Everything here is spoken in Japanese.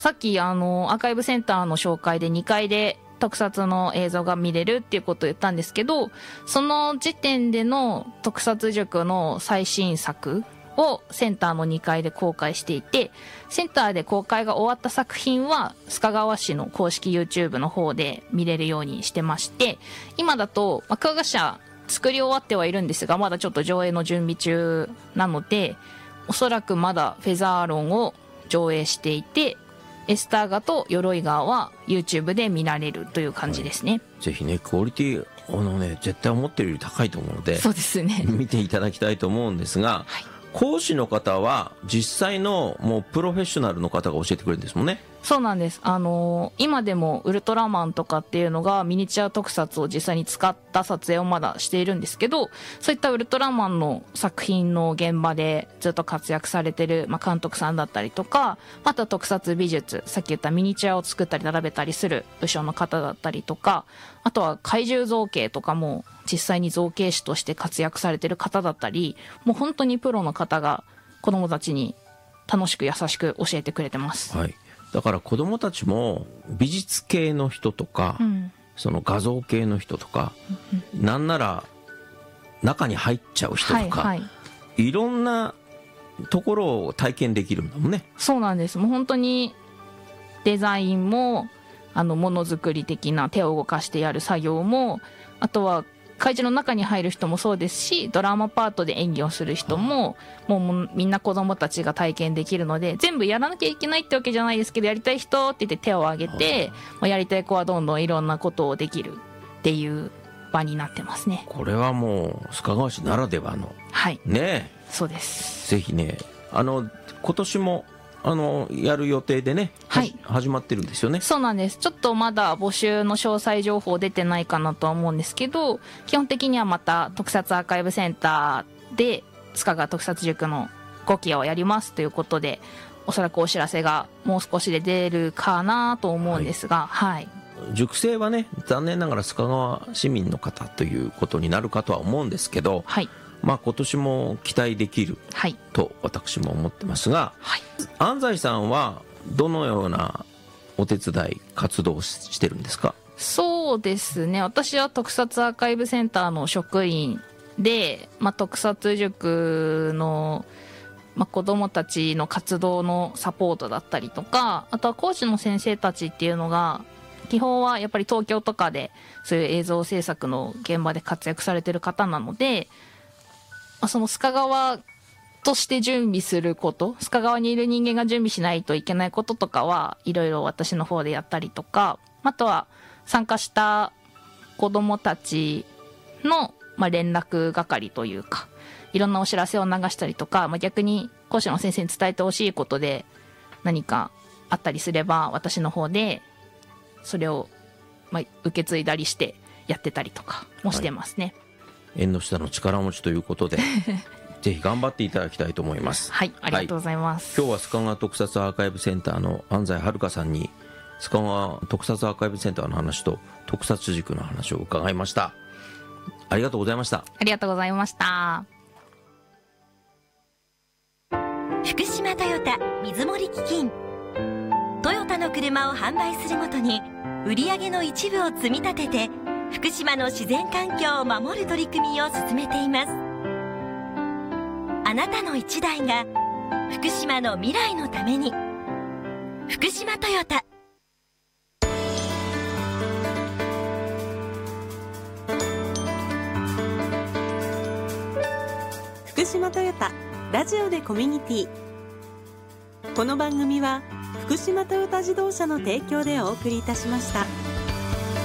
さっきアーカイブセンターの紹介で2階で特撮の映像が見れるっていうことを言ったんですけど、その時点での特撮塾の最新作をセンターの2階で公開していて、センターで公開が終わった作品は須賀川市の公式 YouTube の方で見れるようにしてまして、今だとクガ社作り終わってはいるんですが、まだちょっと上映の準備中なので、おそらくまだフェザーロンを上映していて、エスターガと鎧川は YouTube で見られるという感じですね。 はい、ぜひね、クオリティ絶対思ってるより高いと思うので、 そうですね、 見ていただきたいと思うんですが、はい、講師の方は実際のもうプロフェッショナルの方が教えてくれるんですもんね。 そうなんです。今でもウルトラマンとかっていうのがミニチュア特撮を実際に使った撮影をまだしているんですけど、そういったウルトラマンの作品の現場でずっと活躍されてる、監督さんだったりとか、あとは特撮美術、さっき言ったミニチュアを作ったり並べたりする部署の方だったりとか、あとは怪獣造形とかも実際に造形師として活躍されてる方だったり、もう本当にプロの方が子供たちに楽しく優しく教えてくれてます。 はい、だから子どもたちも美術系の人とか、その画像系の人とか、なんなら中に入っちゃう人とか、いろんなところを体験できるんだもんね。 そうなんです。もう本当にデザインもものづくり的な手を動かしてやる作業も、あとは怪獣の中に入る人もそうですし、ドラマパートで演技をする人も、もうみんな子供たちが体験できるので、全部やらなきゃいけないってわけじゃないですけど、やりたい人って言って手を挙げて、やりたい子はどんどんいろんなことをできるっていう場になってますね。 これはもう須賀川市ならではの、 はい、 ね、 そうです。 ぜひね、今年もやる予定でね、 はい、 始まってるんですよね。 そうなんです。ちょっとまだ募集の詳細情報出てないかなとは思うんですけど、基本的にはまた特撮アーカイブセンターで須賀川特撮塾の5期をやりますということで、おそらくお知らせがもう少しで出るかなと思うんですが、はい、 塾生はね、残念ながら須賀川市民の方ということになるかとは思うんですけど、はい、今年も期待できると私も思ってますが、はい、安西さんはどのようなお手伝い活動をしてるんですか？ そうですね、私は特撮アーカイブセンターの職員で、特撮塾の、子どもたちの活動のサポートだったりとか、あとは講師の先生たちっていうのが基本はやっぱり東京とかでそういう映像制作の現場で活躍されてる方なので、その須賀川として準備すること、須賀川にいる人間が準備しないといけないこととかはいろいろ私の方でやったりとか、あとは参加した子どもたちの、連絡係というか、いろんなお知らせを流したりとか、逆に講師の先生に伝えてほしいことで何かあったりすれば、私の方でそれを、受け継いだりしてやってたりとかもしてますね。 はい、縁の下の力持ちということでぜひ頑張っていただきたいと思います。 はい、ありがとうございます。 今日は須賀川特撮アーカイブセンターの安西遥さんに須賀川特撮アーカイブセンターの話と特撮塾の話を伺いました。ありがとうございました。 ありがとうございました。 福島トヨタ水森基金、トヨタの車を販売するごとに売上の一部を積み立てて福島の自然環境を守る取り組みを進めています。あなたの一台が福島の未来のために、福島トヨタ。 福島トヨタラジオでコミュニティ。この番組は福島トヨタ自動車の提供でお送りいたしました。